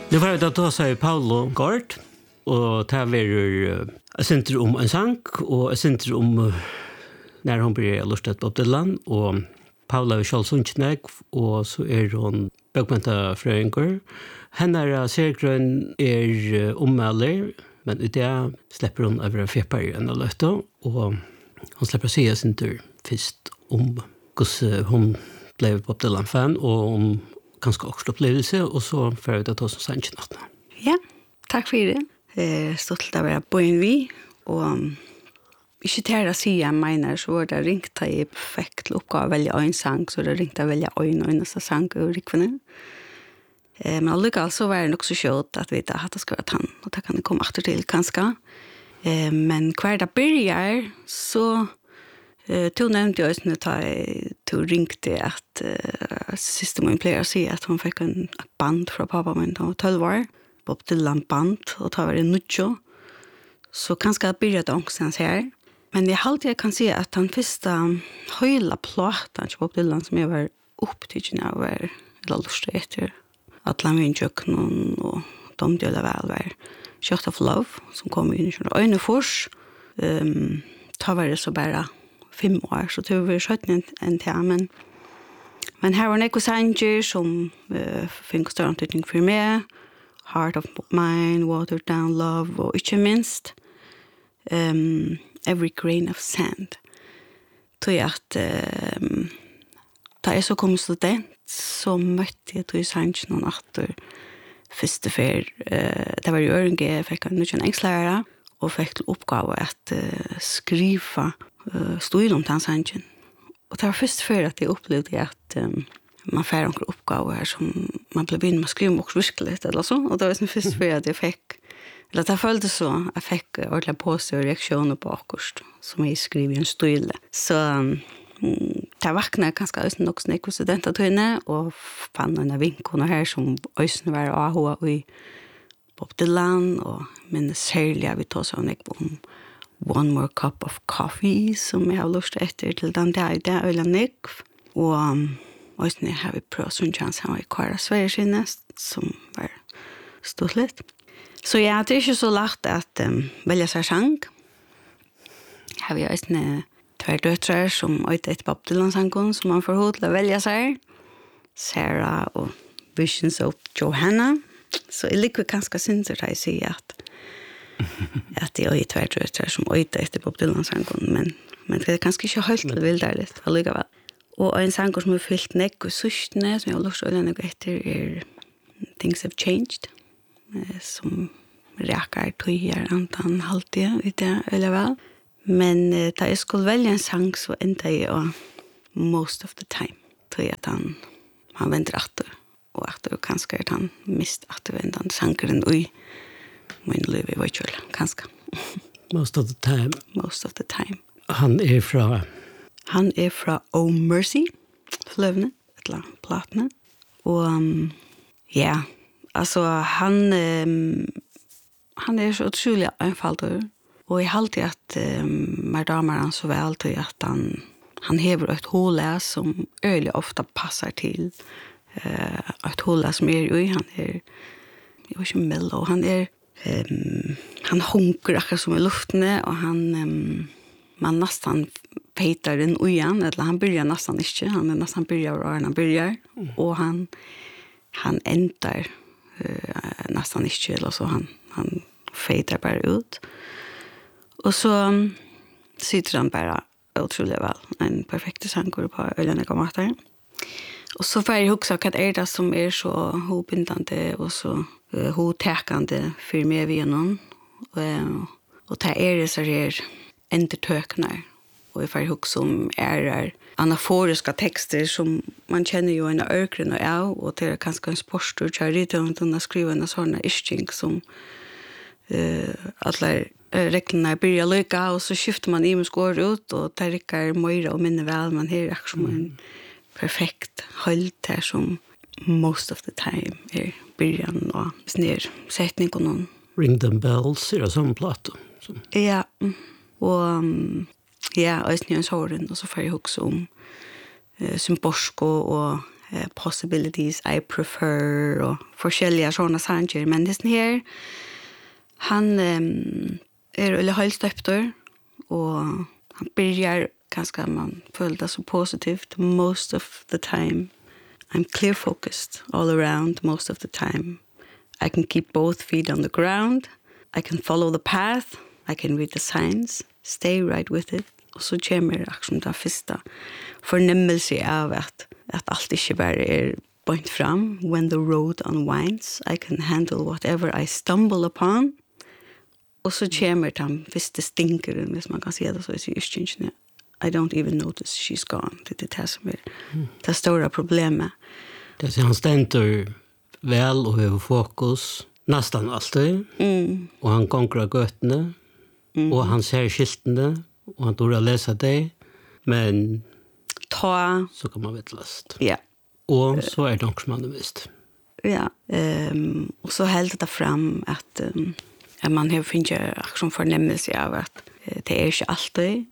Nu var det då så Paolo Gort och det var ett center om en sang och ett center om när hon började lusta på Dylan och Paula Scholzunchnek och så hon bokmentafröingur. Hennar sergrön ommäler men det släpper hon över fepparen och löfte och hon släpper säga sin tur först om hur hon blev på Dylan-fan och om ganska också upplevelse och så för att ta som sannsnatt. Ja, tack för det. Stolt att vara på en vi och ikke til å si jeg mener, så var det ringt at jeg fikk til oppgave å velge en sang, så det ringte å velge en eneste sang og rikvene. Men allikevel så var det nok så kjøtt at vi da hadde skrevet han, og det kan jeg komme etter til kanskje. Men hver dag begynner, så tog nevnte jeg også når jeg ringte at siste min pleier å si at hun fikk en band fra pappa min, da var 12 år, Bob Dylan band, og da var det nødvendig. Så kanskje jeg begynte ångstens her. Men jeg kan si at den første høyla platan til Bob Dylan som jeg var opptidgen av var lustig etter at la min kjøkken og de deler vel var Shot of Love som kom inn i øyne fors. Da var det så bare 5 år, så det var 17 enn til. Men her var Neko Sanger som fikk større antydning for meg. Heart of Mine, Watered Down Love og ikke minst Every Grain of Sand. Tror jeg at da jeg så kom student, så møtte jeg til Sands noen atter første fer. Det var i Ørenge, jeg fikk en nødvendig engstlærer, og fikk til oppgave at skrive stil om den Sands. Og det var første fer at jeg opplevde at man får noen oppgaver her som man ble begynner med å skrive også virkelig, eller så. Og det var den første fer at jeg fikk eller det føltes så, jeg fikk ordentlig påstå og reaksjoner på akkurat, som jeg skriver i en style. Så det vakna ganske også nok snakk studenter til henne, og fann en vinkene her som også var AHA i Bob Dylan, og minnes særlig vi tog sånn om One More Cup of Coffee, som jeg har lyst etter til den det øyla nikk. Og også har vi prøvd sånn chans, han var i Kara Sverige sinne, som var stort litt. Så ja, det ikke så lagt at velge seg sang. Her har vi også 2 døtre som øyte etter Bob Dylan-sangen, som man får hod til å velge seg. Sarah og Visions of Johanna. Så jeg liker ganske sinter da jeg sier at det er 2 døtre som øyte etter Bob Dylan-sangen, men det er ganske ikke helt til vildt allikevel. Og en sang som er fyllt nekk og sørstene, som jeg har lyst til å øyne etter, Things Have Changed. Som räkar tøyer antan halvtid i det eller vel. Men da jeg skulle velge en sang så endte jeg Most of the Time. Tøy at han venter atter. Og atter kanskje at han mist attervendende sangeren i min liv i Vøykjøl, kanskje. Most of the Time. Most of the Time. Han er fra Oh Mercy, fløvene, eller platene. Og ja, alltså han är så otroligt enfaldig och jag alltid att madamar han så väl till att han hever ett hål som öliga ofta passar till ett hål som är ju han är jag vet inte mellow han hunker akkurat som i luften och man nästan petar den ojan eller han börjar nästan inte han är nästan börjar och han ändar nästan inte eller så han fejdar bara ut. Och så sitter han bara otroligt väl. En perfekt sankor på ölen och matar. Och så får jag också att det som är så hopbindande och så hotäkande för mig vid någon. Och det är det så här entertöknar. Och jag får också om anaforiska texter som man känner ju en ökren och det är kanske en sportstur jag ritar att skriva en sån isching som alla reglerna börjar lycka och så skiftar man i med skår ut och det rycker möjra och minne väl man här är som en perfekt höll där som most of the time är början och snär sättning och någon Ring them bells är det som platta. Ja, och ja, och snön såren och så får jag också om Symborsko och possibilities I prefer och forskjelliga såna sanger. Men det här, han eller höjstöptor och han börjar ganska man följer det så positivt most of the time. I'm clear focused all around most of the time. I can keep both feet on the ground. I can follow the path. I can read the signs. Stay right with it. Och så kommer akkurat den första förnemmelse av att allt inte bara point fram. When the road unwinds, I can handle whatever I stumble upon. Och så kommer den första stinkeren, hvis man kan säga det så i yrkingen. I don't even notice she's gone. Det är det som är det stora problemet. Det är han ständer väl och har fokus nästan alltid. Och han konkurrar göttene. Och han ser skiltene. Och han tror att läsa det. Men så kan man vittlast. Ja. Och så är det också man visst. Ja. Och så hällde det fram att man har finns som förnemmelse av att det är inte alltid.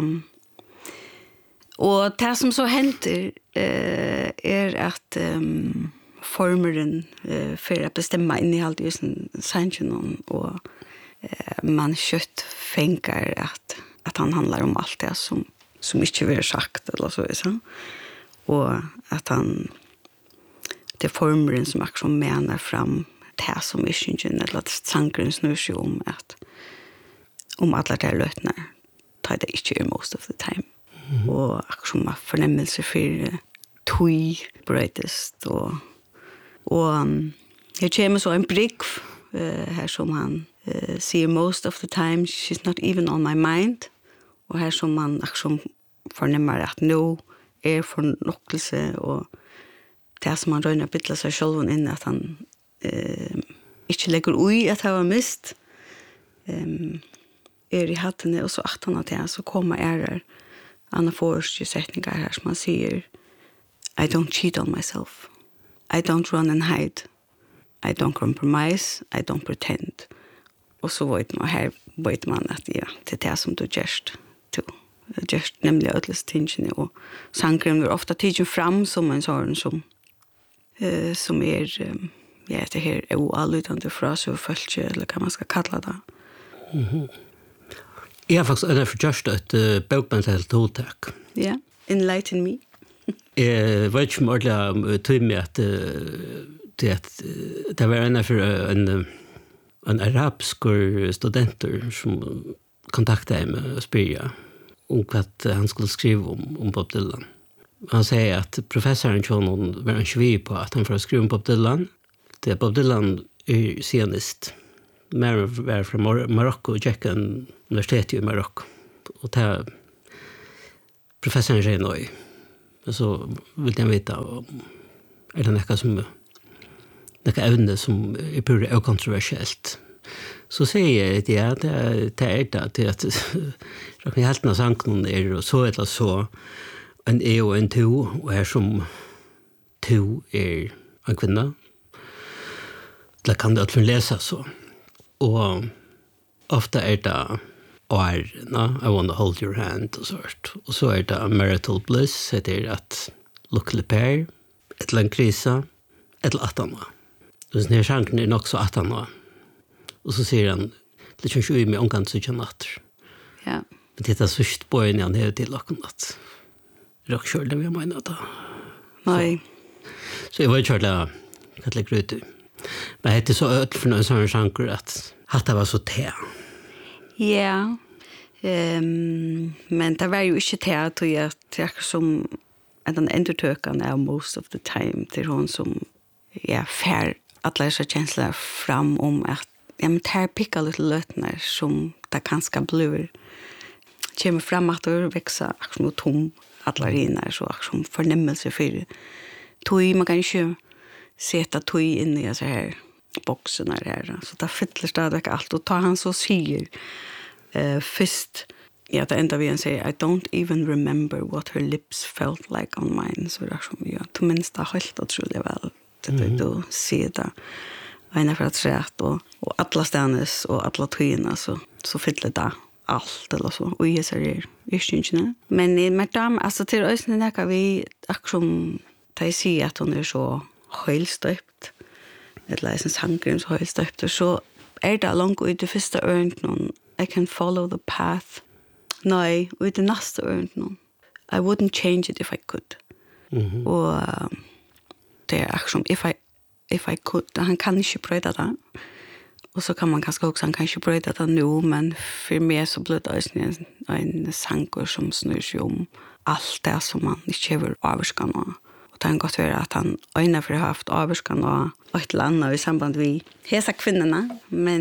Och det som så händer är att formeren för att bestämma innehållet i sangen och man kött fänkar att han handlar om allt det som inte vill sagt eller så. Och att han det formeren som också menar fram det som är inte eller att sangen snurrar sig om att om alla de lötnar tar det inte most of the time. Och som har förnemmelse för tui brightest och jag kommer så en brick här som han säger most of the time she's not even on my mind och här som man som förnemmar att nu är förnockelse och det som man röjnar bittla sig själv in att han inte lägger ui att han var mist i hattene och så att han att så kommer Anna Forst sättningar här som man säger I don't cheat on myself. I don't run and hide. I don't compromise. I don't pretend. Och så vet man att ja, det är det som du gärst till. Gärst nämligen ödles tingen och sangren blir ofta tidsen fram som en sån som är ja, det här är oallutande fras och följe eller kan man ska kalla det. Jag har faktiskt först ett bokbandselt hålltak. Ja, enlighten me. Jag vet inte om jag tog med att det var en arabisk studenter som kontaktade mig och spyrde om vad han skulle skriva om Bob Dylan. Han säger att professorn John var en sviv på att han får skriva om Bob Dylan. Det Bob Dylan är senast. Mer var från Marokko och Jecken universitet i Marokko. Och där professorn säger nöj. Men så vill jag veta är det något som några ämne som är pura okontroversiellt. Så säger jag ja, det är det att jag kan helt sanken är och så eller så en e och en to och här som to är en kvinna. Det kan det att läsa så. Och ofta är det I want to hold your hand och sånt. Och så är det marital bliss, det är att luckily pair, ett lång krisa, ett lattan. Och sen är chanken är också lattan. Och så säger han, det känns ju med omkant så känner natt. Ja. Men det är först på en han hör till och natt. Rockskölden vi menar då. Nej. Så jag var körla att lägga ut. Men det är så öd för någon sån chanker att det var så te. Ja. Men det var ju inte te att jag som en endertökan är most of the time till hon som fär alla dessa känslor fram om att men tar picka lite lötnar som det kanske blir kommer fram att det växa som tom alla rinar så som förnemmelse för tog man kan ju sätta tog in i så här boxen här så där fyller stadigt allt och tar han så säger först det enda vi säger I don't even remember what her lips felt like on mine så där som till minst har helt otroligt väl det då se det ena för att säga och alla stannes och alla tyna så fyller det allt eller så och jag säger inte men madam alltså till oss när vi aktion da jeg sier at hun så høylstøpt, eller jeg synes sangren så høylstøpt, så det langt ut I første ørent noen, I can follow the path. Nei, ut I neste ørent noen. I wouldn't change it if I could. Og det som if I could, han kan ikke brøyda det. Og så kan man kanskje også, han kan ikke brøyda det nå, men for meg så ble det en sanger som snur seg om alt det som man ikke har avvarskan av. Og det kan godt være at han øyne for å ha haft avvarskan av et eller annet I samband med hese kvinnorna,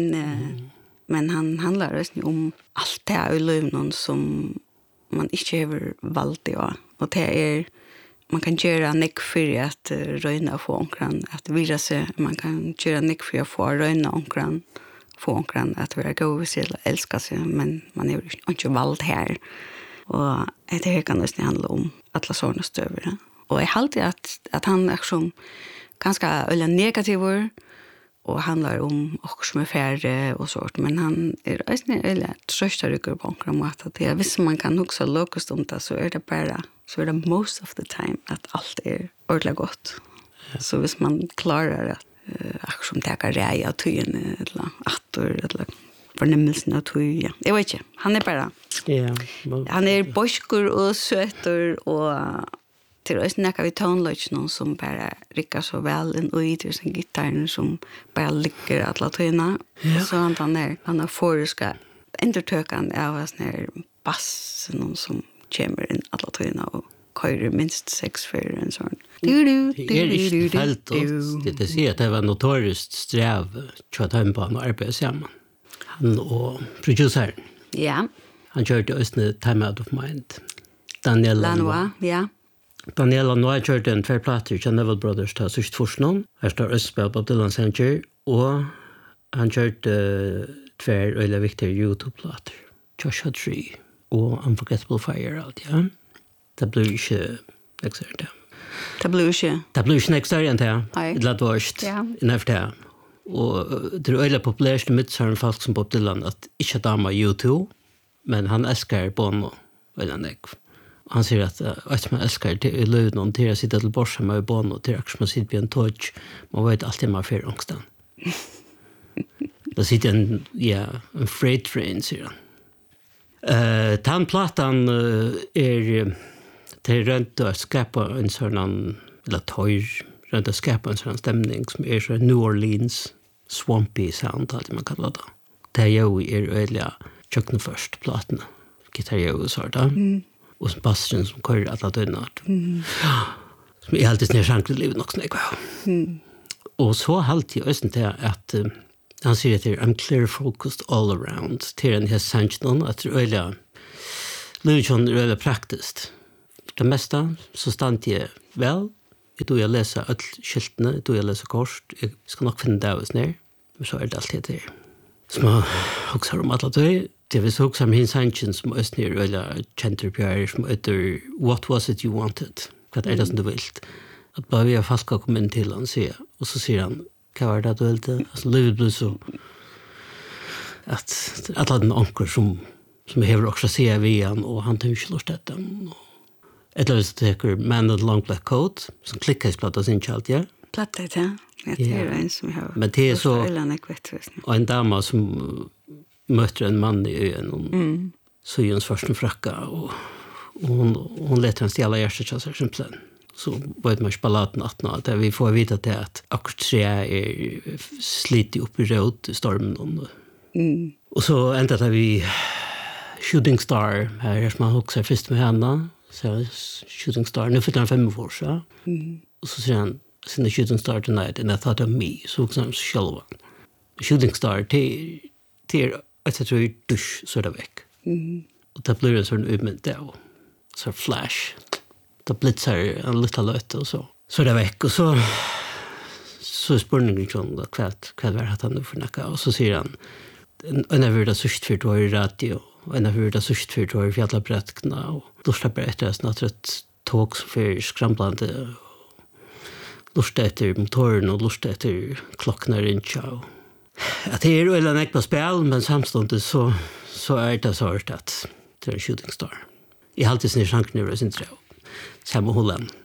men han handler også om alt det I livet som man ikke har valgt av. Og det man kan göra nick för att röna få onkran att vira sig, man kan göra nick för att få röna onkran få onkran att vara gå och älska sig, men man är inte vald här. Och det här kan nästan handla om alla sådana stöver. Och jag har alltid att han som ganska öliga negativor och handlar om och som färre och sånt, men han nästan öliga trösta rycker på onkran mat att det visst man kan också låkast om det så det bara så det most of the time att allt ordentligt gott. Så hvis man klarar att som täcka räja tygen eller attor eller förnimmelsen av tygen. Jag vet inte, han bara han boskor och sötor och till oss näka vi tonlodge någon som bara rickar så väl en och i sin gitarren som bara ligger alla tygerna. Och så han har förska entertökan av sån här bass någon som kommer in alla tygerna och körer minst 6 för en sån. Det inte fällt det ser att det var notoriskt sträv att han på en arbete samman. Han och produceren. Ja. Han körde östne Time Out of Mind. Daniel Lanois, ja. Daniel Lanois körde en 2 plattor till Neville Brothers till sist forskning. Här står Östspel på Dylan Center och han körde 2 öliga viktiga YouTube-plattor. Joshua Tree och Unforgettable Fire allt, ja. Det blir inte exakt det. Det blir inte. Det blir inte exakt det. Det lät värst. Ja. Efter det. Och det är öliga populärt I midtsörn folk som Bob Dylan att inte dama YouTube, men han älskar Bono eller nek. Han säger att man älskar till I löven till att sitta till borsa med Bono till att man sitter på en touch. Man vet alltid man får ångstan. Då sitter en freight train, säger han. Tandplatan det rönt att skapa en sån eller rönt att skapa en sån stämning som så New Orleans swampy sound alltid man kallar det. Det är öliga kökna först plattorna. Gitarr och så där. Och så bassen som kör alla dögnat. Som är alltid snär sjanklivet nog snägg. Och så alltid östen till att han säger att I'm clear focused all around. Till en här sanchnon att det öliga Lujon är praktiskt. Det mesta så stand jag väl. Jag läser all skyltene, jag läser kors. Jag ska nog finna det av ner. Men så det alltid det. Som jag också har om alla det. Det vill också om hans sanchen som östner eller chanterpjär som heter What was it you wanted? Vad det som du vilt? Att bara vi har falska komma in till han säger och så säger han vad var det du ville? Alltså livet blir så att alla den ankor som behöver också se vi han och han tar ju lust detta. Eller hvis du teker Man in the Long Black Coat, som klikkes platta sin kjalt, ja? Platta, ja. Det en som har... Men det så... Og en dama som møter en mann I øyen, så gjør hun først en frakka, og hun leter en stjæla hjertet seg simpelthen. Så var man spallaten 18 där vi får vita det att akkurat tre slitit upp I råd stormen och så ända vi Shooting Star här som man också först med henne så Shooting Star nu för den 5 år så och så säger han sin Shooting Star tonight and I thought of me så som själva Shooting Star till att jag tror dusch så där veck och det blir en sån movement där så flash det blitzar en liten löt och så det veck och så spurningen om vad var att han nu för nacka och så säger han en av det sust för då I radio en av det sust för då I fjällabrätkna och lusta på ett snart ett tåg för skramblande lusta efter motorn och lusta efter klockorna in ciao att det är väl en ekpa spel men samstundes så det så att det är Shooting Star I alltid sin chans nu är sin tro samma hållan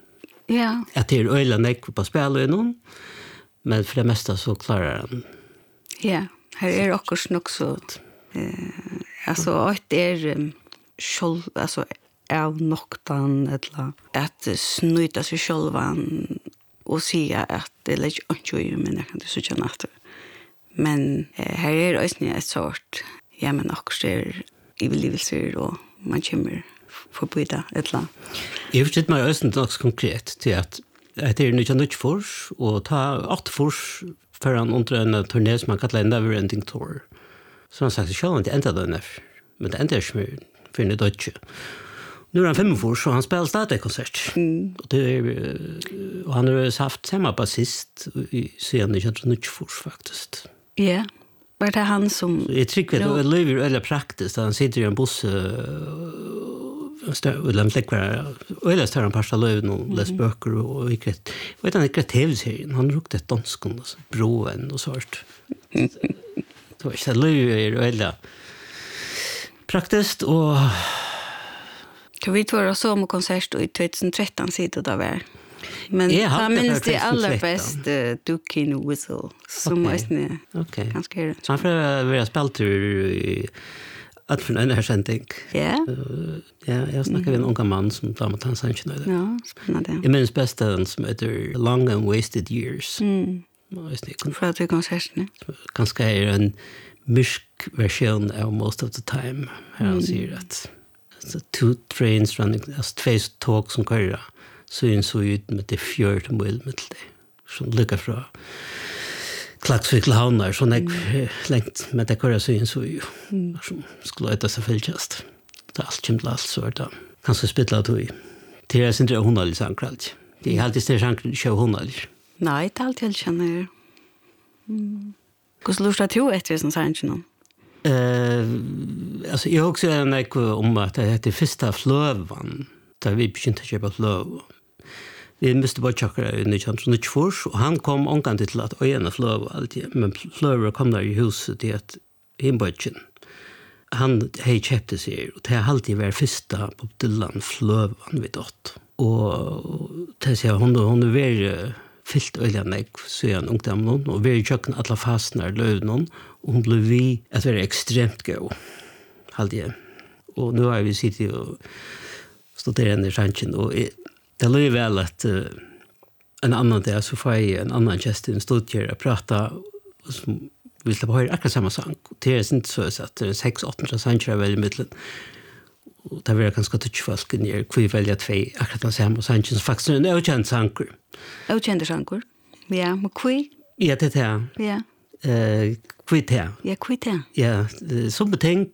Ja. Att det är öjla näck på spel i någon. Men för det mesta så klarar han. Ja, här är också så alltså att det är själv alltså av noktan eller att snuta sig självan och säga att det lägger inte ju men jag kan det så känna att men här är också ett sort ja men också är i livet och man kommer förbyta eller jag vet mig också något konkret till att det är inte något fors och ta 8 fors för en under en turné som man kallar en Never Ending Tour. Så han sagt själv inte ända den men det ändrar sig för det Deutsche. Nu är han 5 år så han spelar stadig konsert. Och det är och han har haft samma basist i scenen i 1924 faktiskt. ja. Var det han som Jag tycker att det lever eller praktiskt han sitter i en buss och lämnar läckare eller står han passa löv och läs böcker och vilket vet han inte TV-serien han rukte ett danskon och broen och sånt. Så det lever eller praktiskt och vi var och så med konsert i 2013 sitter det där. Men jag minns det allra bästa Dukin Whistle som måste ganska så han får vara speltur i att från en här sändning. Ja. Ja, jag snackar med en ung man som damat hans sanchen. Ja, spännande. Jag minns bästa som heter Long and Wasted Years. För att vi konserten. Ganska är en mysk version av Most of the Time. Här han säger att two trains running, alltså 2 tåg som köra så ut med det 4 mil med det. Som lyckas från Klagsvik till Havnar, så längt med det köra så ju. Som skulle äta sig fälltjast. Det är allt kommer allt så där. Kanske spitla då i. Det är inte hundra sankralt. Det är alltid det sankral show hundra. Nej, det är alltid jag känner. Hur lustar du efter sån sanchen? Alltså jag också är en om att det heter första flövan där vi begynte att köpa flöv. Vi måste bara checka i 1924 och han kom omgång till att öjna flöv alltid men flöv kom där i huset till att inbötchen. Han hej köpte sig och det har alltid varit första på Dylan flövan vid dott. Och det säger hon är väl fyllt öljande så är han ungdom någon och vi kökna alla fastnar löv någon och hon blev vi att vara extremt god. Alltid. Och nu har vi sitter och studerar i chansen och det är väl att en annan där så får jag en annan gäst i en studier att prata som vill ta på höra akkurat samma sång. Det är inte så att det är 6-8 sånger är väldigt mittlen. Och det var ganska touchfast när vi väljer 2 akkurat samma sånger som faktiskt är en okänd sånger. Okänd sånger? Ja, men kvi? Ja, det är det. Ja. Kvitt. Ja, kvitt. Ja, som betänk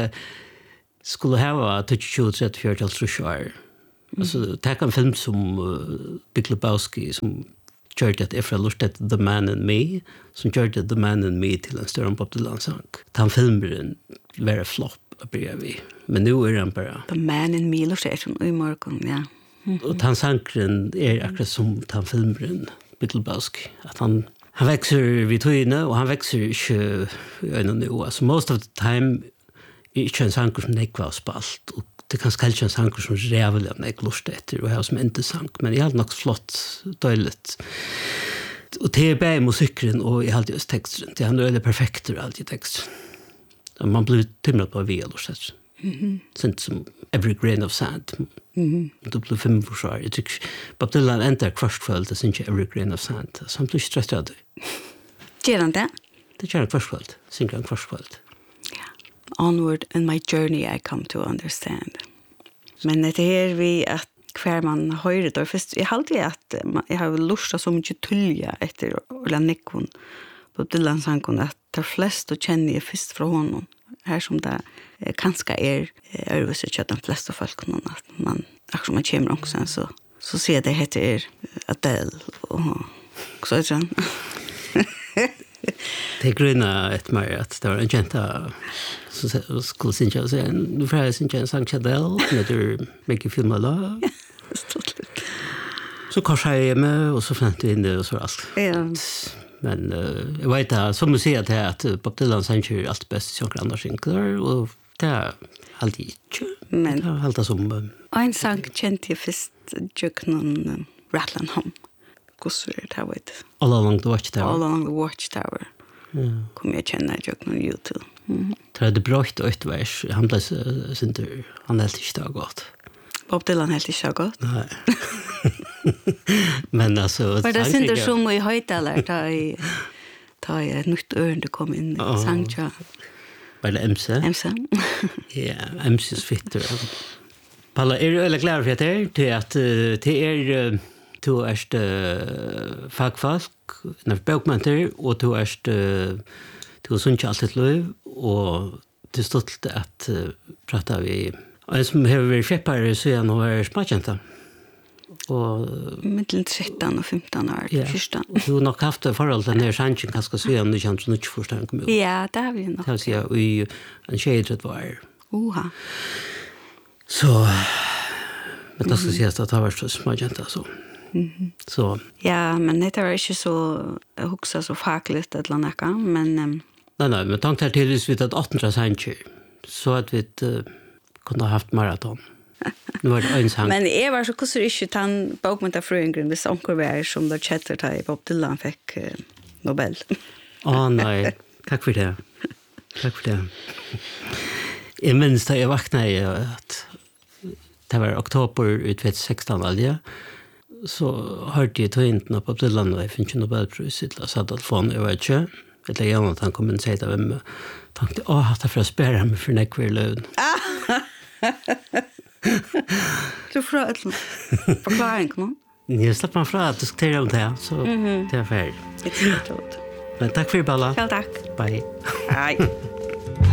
skulle ha touch 34 år. Alltså ta en film som Big Lebowski som gjorde att efter lustet The Man and Me som gjorde The Man and Me till en större pop till landsang. Han filmen var flopp vi. Men nu är han bara The Man and Me lustet som i morgon, ja. Och han sankren är akkurat som han filmen Big Lebowski att han växer vid tøyene, og han växer ikke nu. Altså, most of the time er ikke en sanger som ikke var spalt, og det er kanskje ikke en sanger som rævelig av ikke lust etter, og jeg som ikke sang, men jeg hadde nok flott, døyligt. Og det er bare musikken, og jeg hadde just teksten. Det er veldig perfekt, alltid teksten. Man blir timret på via lust etter. Sånt som Every Grain of Sand. Det blir 5 år. Jag tycker Bob Dylan ända kvarskväll det syns Every Grain of Sand. Så han blir stressad. Gör han det? Det gör han kvarskväll. Synger han kvarskväll. Ja. Onward in my journey I come to understand. Men det är vi att kvar man hör det först jag hade att jag har lust så mycket tulja efter eller nekon Bob Dylan sång att de flesta känner jag först från honom. Här som det kanske är översatt de flesta folk någon att man också man kommer också så ser det heter Adele och så där. Det gröna ett mer att det var en jenta så skulle synja så nu får jag synja en sång Adele när du make you feel my love. Så kanske jag med och så fant in det och så allt. Ja. Men jag vet att som du säger att Bob Dylan synger allt bäst som andra synklar och det är alltid inte. Men allt som en sång kände jag först jag någon rattlen om. Kusur det här vet. All along the watchtower. All along the watchtower. Ja. Kommer jag känna att jag kan YouTube. Det är det brått och utvars. Han blev inte, han helt inte det gott. Bob Dylan helt inte gott. Nej. Men alltså... Var det inte som i höjtalar ta ett nytt örn det kom in i Sangcha? Var det MC? MC? Ja, MC's fitter. Palla, är du väldigt glad för att det är att det är du är fagfolk, när bokmenter, och du är sånt alltid löv, och det är stolt att prata vi. En som har varit skeppare så är nog är smakjänta. Och mellan 13 och 15 år. Ja. Du har nog haft förhåll till när sanchen kanske så är nu känns inte förstånd kommer. Ja, det har vi nog. Det vill säga i en shaded var. Oha. Så men det ska sägas att det har varit så smakjänta så. Så ja, men det var inte så huxa så fakligt eller något, men nej, men tanken är till vi att 18 sancher så att vi kunde ha haft maraton. Nu var det en sang. Men jag var så kusur inte han bokmentarfröjningen vid Sankorvär som då chattade till Bob Dylan fick Nobel. Nej, tack för det. Tack för det. Jag minns da jag vaknade att det var oktober 2016 alja. Så hørte jeg tøyntene på Bob Dylan, og jeg finner ikke Nobelpris, så jeg satt telefonen, jeg vet ikke. Eller gjerne at han kom og sier til hvem, og tenkte, det er for å spørre meg for nekver løn. Du får forklaring, no? Jeg slipper meg fra at diskutere om det, så det er ferdig. Det er klart. Men takk for det, Balla. Ja, takk. Bye. Hei.